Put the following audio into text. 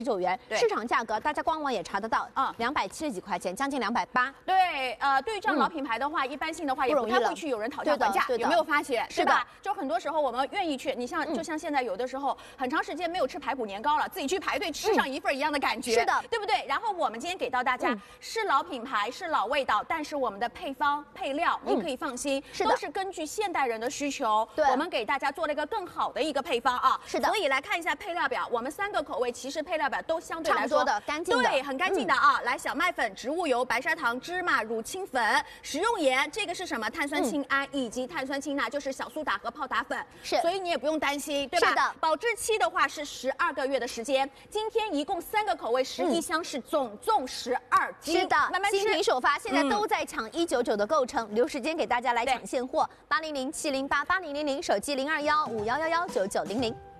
9元，市场价格大家官网也查得到，270几块钱，将近280。 对，对于这样老品牌的话，一般性的话也不太会去有人讨价还价，有没有发现？对吧？就很多时候我们愿意去，你像就像现在有的时候很长时间没有吃排骨年糕了，自己去排队吃上一份一样的感觉，是的，对不对？然后我们今天给到大家是老品牌，是老味道，但是我们的配方配料您可以放心，都是根据现代人的需求，我们给大家做了一个更好的一个配方啊。是的，所以来看一下配料表，我们3个口味其实配料表都相对来说的干净的， 对，很干净的啊。来，小麦粉、植物油、白砂糖、芝麻、乳清粉、食用盐，这个是什么？碳酸氢铵以及碳酸氢钠，就是小苏打和泡打粉。是，所以你也不用担心，对吧？是的。保质期的话是12个月的时间。今天一共3个口味，11箱是总重12斤。 是的，慢慢吃。新品首发，现在都在抢199的购成，留时间给大家来抢现货。800-708-8000，手机021511199900。